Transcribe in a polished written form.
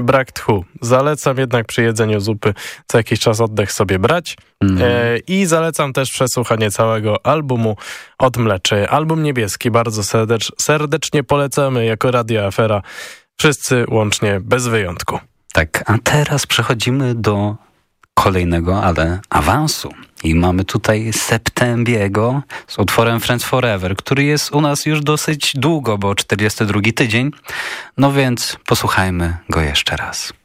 brak tchu. Zalecam jednak przy jedzeniu zupy co jakiś czas oddech sobie brać. I zalecam też przesłuchanie całego albumu od Mleczy. Album niebieski bardzo serdecznie polecamy jako Radio Afera. Wszyscy łącznie, bez wyjątku. Tak, a teraz przechodzimy do kolejnego, ale awansu. I mamy tutaj Septembiego z utworem Friends Forever, który jest u nas już dosyć długo, bo 42 tydzień. No więc posłuchajmy go jeszcze raz.